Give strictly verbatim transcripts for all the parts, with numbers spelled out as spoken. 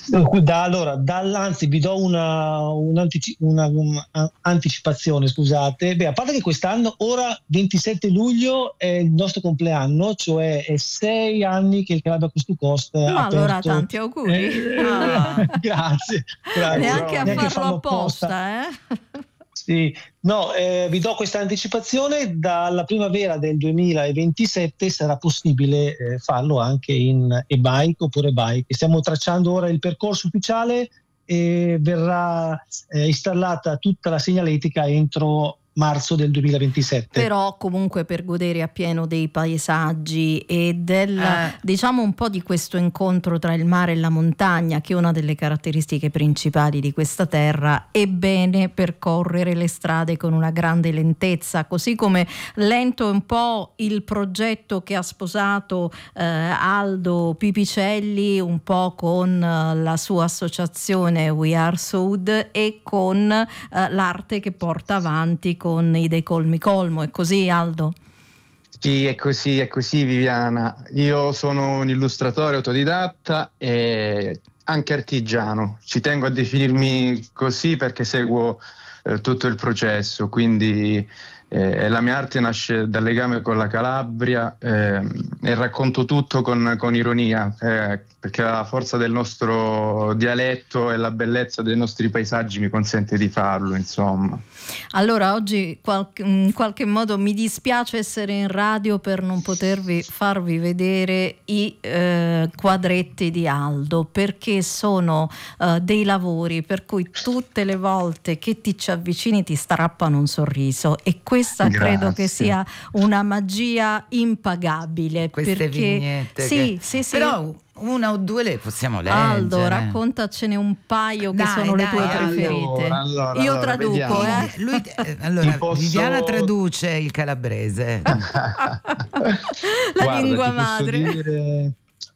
Da, allora, dall'anzi vi do una, un'antici- una, un'anticipazione, scusate. Beh, a parte che quest'anno, ora ventisette luglio è il nostro compleanno, cioè è sei anni che il Calabria Coast to Coast ha Ma allora aperto. tanti auguri. Eh, Ah. grazie, grazie. Neanche a Neanche farlo apposta, eh? Sì, no, eh, vi do questa anticipazione: dalla primavera del duemilaventisette sarà possibile eh, farlo anche in e-bike oppure bike. Stiamo tracciando ora il percorso ufficiale e verrà eh, installata tutta la segnaletica entro marzo del duemilaventisette. Però comunque per godere appieno dei paesaggi e del eh. diciamo un po' di questo incontro tra il mare e la montagna, che è una delle caratteristiche principali di questa terra, è bene percorrere le strade con una grande lentezza, così come lento è un po' il progetto che ha sposato eh, Aldo Pipicelli un po' con eh, la sua associazione We Are Sud e con eh, l'arte che porta avanti con i De Colmi Colmo. È così, Aldo? Sì, è così, è così, Viviana. Io sono un illustratore autodidatta e anche artigiano. Ci tengo a definirmi così perché seguo eh, tutto il processo, quindi eh, la mia arte nasce dal legame con la Calabria eh, e racconto tutto con, con ironia, eh, perché la forza del nostro dialetto e la bellezza dei nostri paesaggi mi consente di farlo, insomma. Allora oggi qualche, in qualche modo mi dispiace essere in radio per non potervi farvi vedere i eh, quadretti di Aldo, perché sono eh, dei lavori per cui tutte le volte che ti ci avvicini ti strappano un sorriso, e questa Grazie. credo che sia una magia impagabile. Queste perché vignette sì, che... sì, sì. Però una o due le possiamo leggere. Aldo, raccontacene un paio che dai, sono dai, le tue allora, preferite. allora, Io allora, traduco, vediamo. eh. Lui, eh, allora, posso... Viviana traduce il calabrese. La Guarda, lingua ti posso madre. dire...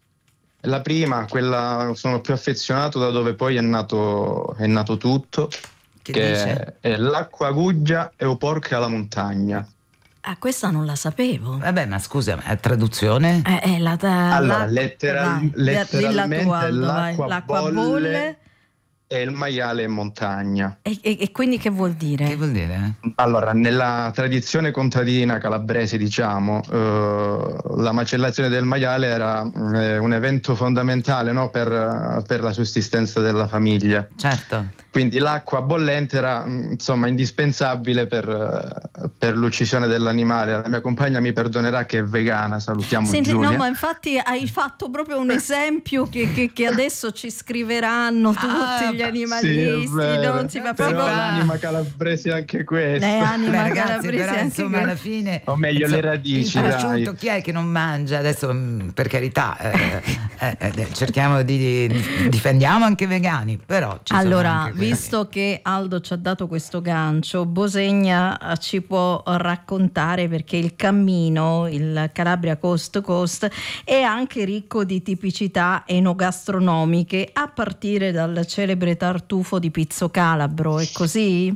La prima, quella sono più affezionato, da dove poi è nato, è nato tutto, Che, che dice? è l'acqua guggia e o porca alla montagna. Ah, questa non la sapevo. Vabbè, ma scusa, ma è traduzione? Eh, eh, la, la, Allora, la- letteral- vai, letteralmente dilla tu, Aldo, vai. l'acqua, L'acqua bolle, bolle. e il maiale è montagna. E, e, e quindi che vuol dire? Che vuol dire? Allora, nella tradizione contadina calabrese, diciamo, eh, la macellazione del maiale era eh, un evento fondamentale, no, per, per la sussistenza della famiglia. Certo. Quindi l'acqua bollente era, insomma, indispensabile per, per l'uccisione dell'animale. La mia compagna mi perdonerà che è vegana, salutiamo Senti, Giulia. no, ma infatti hai fatto proprio un esempio che, che, che adesso ci scriveranno tutti Ah, gli animalisti, sì, è vero. non si fa Però proprio l'anima calabrese è anche questa. Eh, anima Beh, ragazzi, calabrese però anche insomma que- alla fine, O meglio, insomma, le radici, il dai. prosciutto chi è che non mangia? Adesso mh, per carità eh, eh, eh, cerchiamo di, di difendiamo anche i vegani, però ci sono Allora, anche quelli. visto che Aldo ci ha dato questo gancio, Bosegna eh, ci può raccontare, perché il cammino, il Calabria Coast to Coast, è anche ricco di tipicità enogastronomiche, a partire dal celebre tartufo di Pizzo Calabro, è così?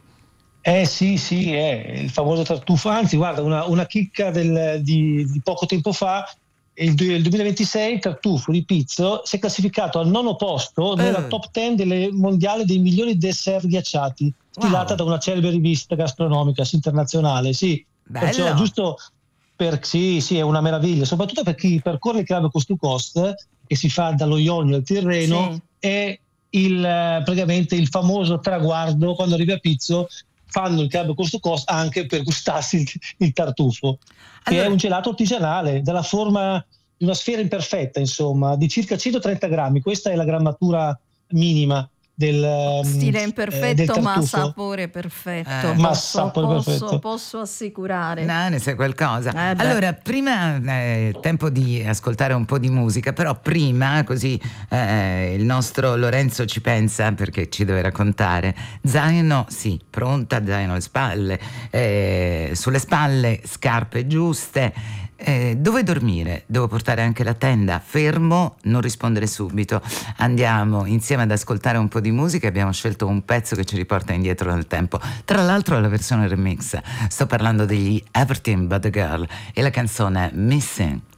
Eh sì, sì, è il famoso tartufo. Anzi, guarda, una, una chicca del, di, di poco tempo fa, il, il duemilaventisei il tartufo di Pizzo si è classificato al nono posto nella Eh. top ten delle mondiali dei migliori dessert ghiacciati, stilata Wow. da una celebre rivista gastronomica internazionale. Sì, Bello. perciò giusto per sì, sì, è una meraviglia, soprattutto per chi percorre il Calabria Coast to Coast, che si fa dallo Ionio al Tirreno, Sì. è il, eh, praticamente il famoso traguardo quando arrivi a Pizzo. Fanno il Calabria Coast to Coast anche per gustarsi il, il tartufo, che Allora- è un gelato artigianale della forma di una sfera imperfetta, insomma, di circa centotrenta grammi. Questa è la grammatura minima del Stile eh, imperfetto, del ma tartufo. sapore perfetto. Eh. Ma Posso, sapore posso, perfetto. posso assicurare. No, ne sai qualcosa. Eh beh. Allora, prima è tempo di ascoltare un po' di musica, però prima, così eh, il nostro Lorenzo ci pensa, perché ci deve raccontare. Zaino, sì, pronta, zaino alle spalle, eh, sulle spalle, scarpe giuste. Eh, dove dormire? Devo portare anche la tenda? Fermo, non rispondere subito. Andiamo insieme ad ascoltare un po' di musica. Abbiamo scelto un pezzo che ci riporta indietro nel tempo. Tra l'altro la versione remix. Sto parlando degli Everything But The Girl e la canzone Missing.